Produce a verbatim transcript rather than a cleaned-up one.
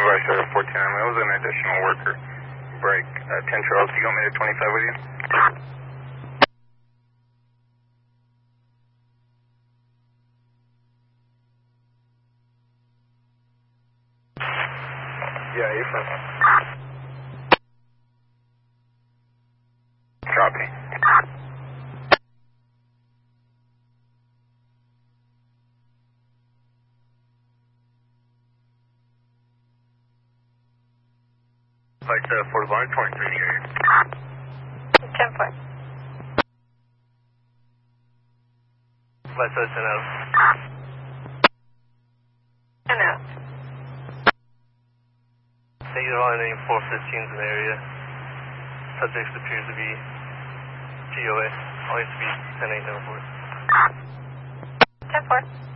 Supervisor fourteen, it was an additional worker. Break, uh, ten Charles, you want me to twenty-five with you? Yeah, you're fine. Copy. Like uh, Fort Bar, twenty-three in the area. ten four. Let's listen out. ten out. Negative line name four fifteen in the area. Subject appears to be G O A. All needs to be ten eight seven four. ten four.